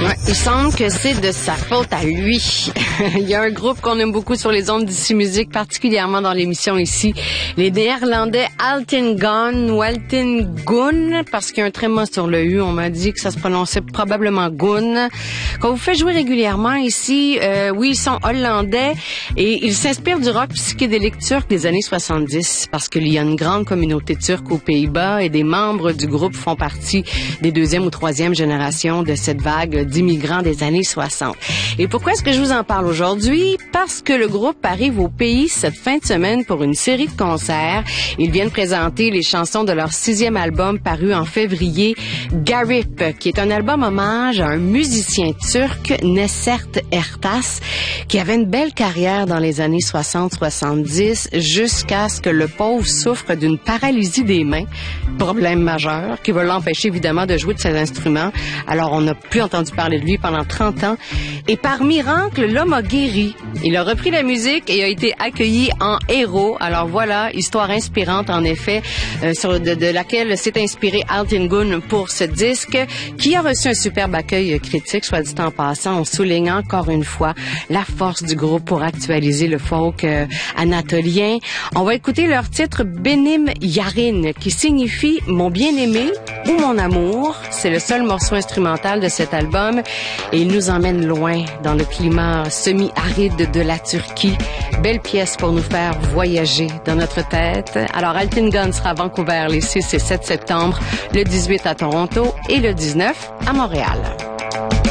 Ouais, il semble que c'est de sa faute à lui. Il y a un groupe qu'on aime beaucoup sur les ondes d'ici musique, particulièrement dans l'émission ici, les Néerlandais Altingun ou Altingun, parce qu'il y a un tréma sur le U. On m'a dit que ça se prononçait probablement Gun. Qu'on vous fait jouer régulièrement ici, oui, ils sont hollandais et ils s'inspirent du rock psychédélique turc des années 70 parce qu'il y a une grande communauté turque aux Pays-Bas et des membres du groupe font partie des deuxième ou troisième générations de cette vague d'immigrants des années 60. Et pourquoi est-ce que je vous en parle aujourd'hui? Parce que le groupe arrive au pays cette fin de semaine pour une série de concerts. Ils viennent présenter les chansons de leur 6e album paru en février, Garip, qui est un album hommage à un musicien turc, Neşet Ertaş, qui avait une belle carrière dans les années 60-70 jusqu'à ce que le pauvre souffre d'une paralysie des mains, problème majeur, qui va l'empêcher évidemment de jouer de ses instruments. Alors on n'a plus entendu parler de lui pendant 30 ans. Et par miracle, l'homme a guéri. Il a repris la musique et a été accueilli en héros. Alors voilà, histoire inspirante en effet, de laquelle s'est inspiré Altingun pour ce disque, qui a reçu un superbe accueil critique, soit dit en passant, en soulignant encore une fois la force du groupe pour actualiser le folk anatolien. On va écouter leur titre Benim Yarin, qui signifie mon bien-aimé ou mon amour. C'est le seul morceau instrumental de cet album et il nous emmène loin dans le climat semi-aride de la Turquie. Belle pièce pour nous faire voyager dans notre tête. Alors Altingun sera à Vancouver les 6 et 7 septembre, le 18 à Toronto et le 19 à Montréal.